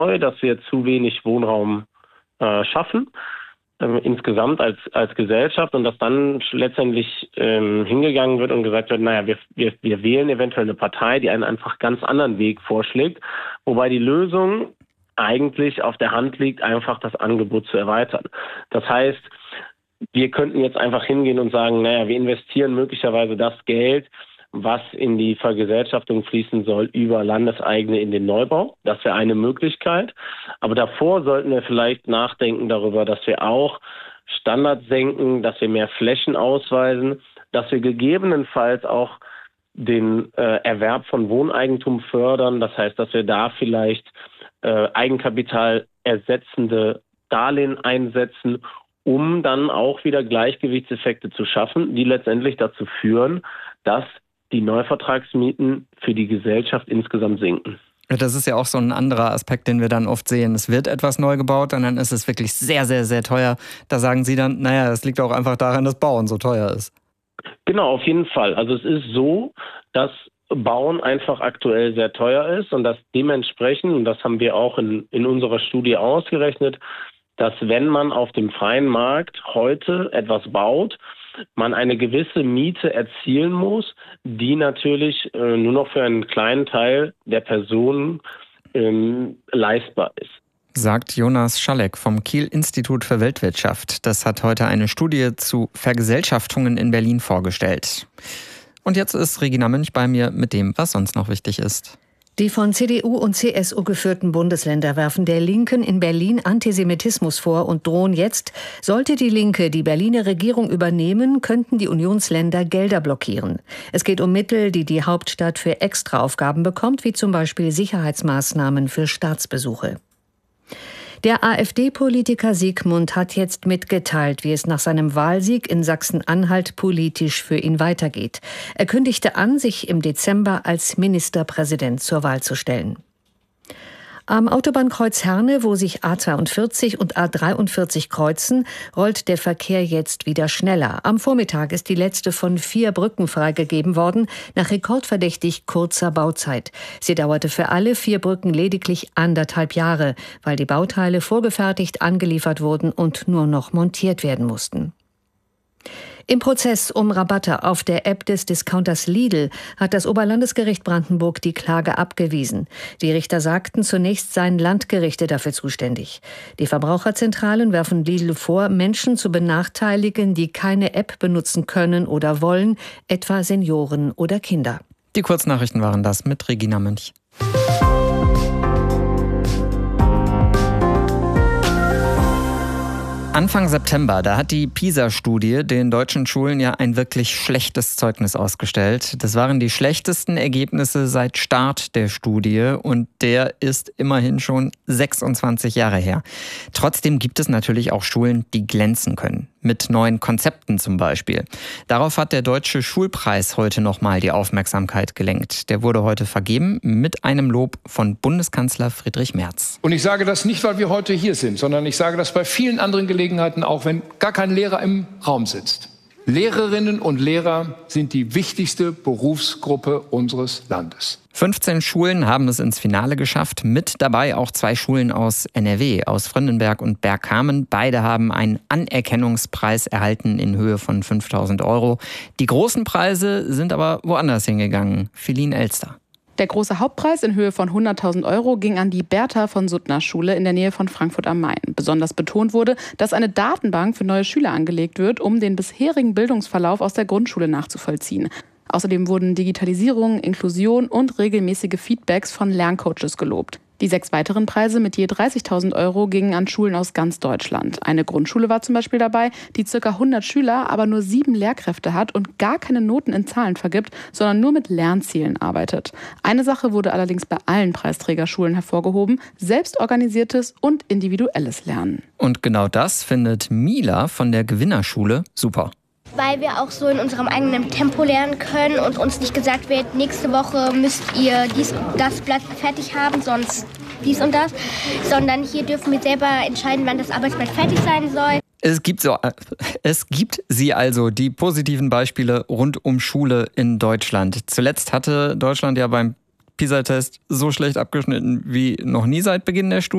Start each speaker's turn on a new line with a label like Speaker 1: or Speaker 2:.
Speaker 1: dass wir zu wenig Wohnraum schaffen, insgesamt als Gesellschaft, und dass dann letztendlich hingegangen wird und gesagt wird, naja, wir wählen eventuell eine Partei, die einen einfach ganz anderen Weg vorschlägt, wobei die Lösung eigentlich auf der Hand liegt, einfach das Angebot zu erweitern. Das heißt, wir könnten jetzt einfach hingehen und sagen, naja, wir investieren möglicherweise das Geld, was in die Vergesellschaftung fließen soll, über Landeseigene in den Neubau. Das wäre eine Möglichkeit. Aber davor sollten wir vielleicht nachdenken darüber, dass wir auch Standards senken, dass wir mehr Flächen ausweisen, dass wir gegebenenfalls auch den Erwerb von Wohneigentum fördern. Das heißt, dass wir da vielleicht Eigenkapital ersetzende Darlehen einsetzen, um dann auch wieder Gleichgewichtseffekte zu schaffen, die letztendlich dazu führen, dass die Neuvertragsmieten für die Gesellschaft insgesamt sinken.
Speaker 2: Das ist ja auch so ein anderer Aspekt, den wir dann oft sehen. Es wird etwas neu gebaut und dann ist es wirklich sehr, sehr, sehr teuer. Da sagen Sie dann, naja, das liegt auch einfach daran, dass Bauen so teuer ist.
Speaker 1: Genau, auf jeden Fall. Also es ist so, dass Bauen einfach aktuell sehr teuer ist und dass dementsprechend, und das haben wir auch in unserer Studie ausgerechnet, dass wenn man auf dem freien Markt heute etwas baut, man eine gewisse Miete erzielen muss, die natürlich nur noch für einen kleinen Teil der Personen leistbar ist.
Speaker 2: Sagt Jonas Schalek vom Kiel-Institut für Weltwirtschaft. Das hat heute eine Studie zu Vergesellschaftungen in Berlin vorgestellt. Und jetzt ist Regina Münch bei mir mit dem, was sonst noch wichtig ist.
Speaker 3: Die von CDU und CSU geführten Bundesländer werfen der Linken in Berlin Antisemitismus vor und drohen jetzt, sollte die Linke die Berliner Regierung übernehmen, könnten die Unionsländer Gelder blockieren. Es geht um Mittel, die die Hauptstadt für Extraaufgaben bekommt, wie zum Beispiel Sicherheitsmaßnahmen für Staatsbesuche. Der AfD-Politiker Siegmund hat jetzt mitgeteilt, wie es nach seinem Wahlsieg in Sachsen-Anhalt politisch für ihn weitergeht. Er kündigte an, sich im Dezember als Ministerpräsident zur Wahl zu stellen. Am Autobahnkreuz Herne, wo sich A42 und A43 kreuzen, rollt der Verkehr jetzt wieder schneller. Am Vormittag ist die letzte von 4 Brücken freigegeben worden, nach rekordverdächtig kurzer Bauzeit. Sie dauerte für alle 4 Brücken lediglich 1,5 Jahre, weil die Bauteile vorgefertigt angeliefert wurden und nur noch montiert werden mussten. Im Prozess um Rabatte auf der App des Discounters Lidl hat das Oberlandesgericht Brandenburg die Klage abgewiesen. Die Richter sagten, zunächst seien Landgerichte dafür zuständig. Die Verbraucherzentralen werfen Lidl vor, Menschen zu benachteiligen, die keine App benutzen können oder wollen, etwa Senioren oder Kinder.
Speaker 2: Die Kurznachrichten waren das mit Regina Münch. Anfang September, da hat die PISA-Studie den deutschen Schulen ja ein wirklich schlechtes Zeugnis ausgestellt. Das waren die schlechtesten Ergebnisse seit Start der Studie und der ist immerhin schon 26 Jahre her. Trotzdem gibt es natürlich auch Schulen, die glänzen können. Mit neuen Konzepten zum Beispiel. Darauf hat der Deutsche Schulpreis heute nochmal die Aufmerksamkeit gelenkt. Der wurde heute vergeben mit einem Lob von Bundeskanzler Friedrich Merz.
Speaker 4: Und ich sage das nicht, weil wir heute hier sind, sondern ich sage das bei vielen anderen Gelegenheiten auch, wenn gar kein Lehrer im Raum sitzt. Lehrerinnen und Lehrer sind die wichtigste Berufsgruppe unseres Landes.
Speaker 2: 15 Schulen haben es ins Finale geschafft, mit dabei auch 2 Schulen aus NRW, aus Fröndenberg und Bergkamen. Beide haben einen Anerkennungspreis erhalten in Höhe von 5.000 €. Die großen Preise sind aber woanders hingegangen. Feline Elster.
Speaker 5: Der große Hauptpreis in Höhe von 100.000 € ging an die Bertha von Suttner Schule in der Nähe von Frankfurt am Main. Besonders betont wurde, dass eine Datenbank für neue Schüler angelegt wird, um den bisherigen Bildungsverlauf aus der Grundschule nachzuvollziehen. Außerdem wurden Digitalisierung, Inklusion und regelmäßige Feedbacks von Lerncoaches gelobt. Die 6 weiteren Preise mit je 30.000 € gingen an Schulen aus ganz Deutschland. Eine Grundschule war zum Beispiel dabei, die ca. 100 Schüler, aber nur 7 Lehrkräfte hat und gar keine Noten in Zahlen vergibt, sondern nur mit Lernzielen arbeitet. Eine Sache wurde allerdings bei allen Preisträgerschulen hervorgehoben: selbstorganisiertes und individuelles Lernen.
Speaker 2: Und genau das findet Mila von der Gewinnerschule super.
Speaker 6: Weil wir auch so in unserem eigenen Tempo lernen können und uns nicht gesagt wird, nächste Woche müsst ihr das Blatt fertig haben, sonst dies und das, sondern hier dürfen wir selber entscheiden, wann das Arbeitsblatt fertig sein soll.
Speaker 2: Es gibt sie also, die positiven Beispiele rund um Schule in Deutschland. Zuletzt hatte Deutschland ja beim PISA-Test so schlecht abgeschnitten wie noch nie seit Beginn der Studie.